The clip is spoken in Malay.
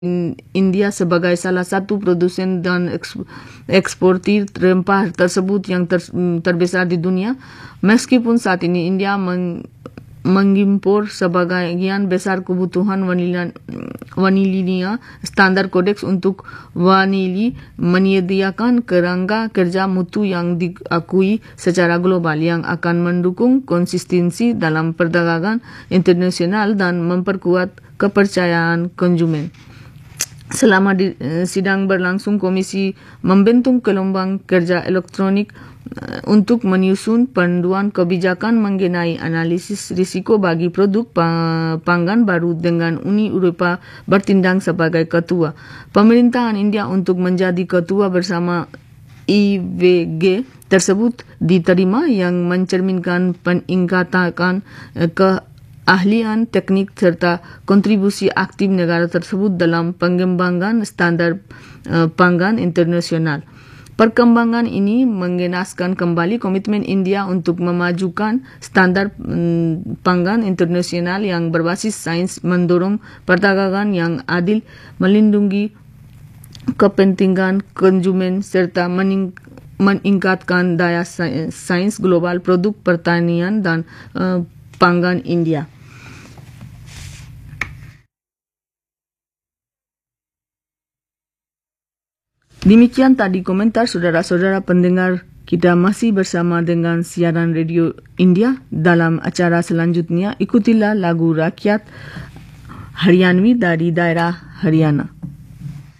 India sebagai salah satu produsen dan eksportir rempah tersebut yang terbesar di dunia. Meskipun saat ini India mengimpor sebagian besar kebutuhan vanilinya, standar kodeks untuk vanili menyediakan kerangka kerja mutu yang diakui secara global yang akan mendukung konsistensi dalam perdagangan internasional dan memperkuat kepercayaan konsumen. Selama sidang berlangsung, Komisi membentuk gelombang kerja elektronik untuk menyusun panduan kebijakan mengenai analisis risiko bagi produk pangan baru dengan Uni Eropah bertindak sebagai ketua. Pemerintahan India untuk menjadi ketua bersama IWG tersebut diterima yang mencerminkan peningkatan ahlian teknik serta kontribusi aktif negara tersebut dalam pengembangan standar pangan internasional. Perkembangan ini mengenaskan kembali komitmen India untuk memajukan standar pangan internasional yang berbasis sains, mendorong perdagangan yang adil, melindungi kepentingan konsumen serta meningkatkan daya sains global produk pertanian dan pangan India. Demikian tadi komentar saudara-saudara pendengar. Kita masih bersama dengan siaran Radio India. Dalam acara selanjutnya, ikutilah lagu rakyat Haryanvi dari daerah Haryana.